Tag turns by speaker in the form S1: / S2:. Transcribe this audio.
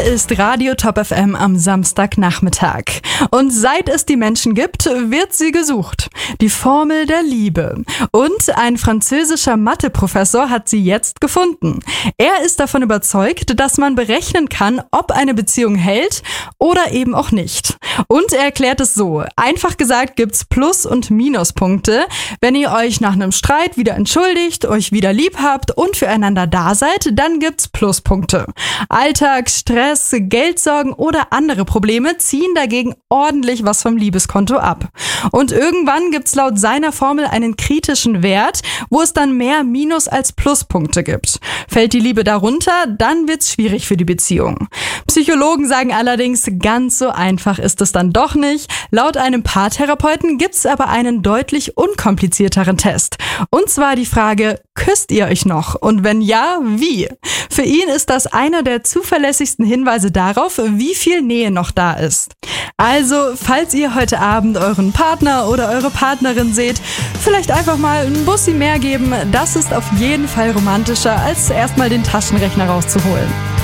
S1: ist Radio Top FM am Samstagnachmittag. Und seit es die Menschen gibt, wird sie gesucht. Die Formel der Liebe. Und ein französischer Matheprofessor hat sie jetzt gefunden. Er ist davon überzeugt, dass man berechnen kann, ob eine Beziehung hält oder eben auch nicht. Und er erklärt es so. Einfach gesagt gibt's Plus- und Minuspunkte. Wenn ihr euch nach einem Streit wieder entschuldigt, euch wieder lieb habt und füreinander da seid, dann gibt's Pluspunkte. Alltag, Stress, Geldsorgen oder andere Probleme ziehen dagegen ordentlich was vom Liebeskonto ab. Und irgendwann gibt's laut seiner Formel einen kritischen Wert, wo es dann mehr Minus- als Pluspunkte gibt. Fällt die Liebe darunter, dann wird's schwierig für die Beziehung. Psychologen sagen allerdings, ganz so einfach ist es dann doch nicht. Laut einem Paartherapeuten gibt's aber einen deutlich unkomplizierteren Test. Und zwar die Frage, küsst ihr euch noch? Und wenn ja, wie? Für ihn ist das einer der zuverlässigsten Hinweise darauf, wie viel Nähe noch da ist. Also, falls ihr heute Abend euren Partner oder eure Partnerin seht, vielleicht einfach mal einen Bussi mehr geben. Das ist auf jeden Fall romantischer, als erstmal den Taschenrechner rauszuholen.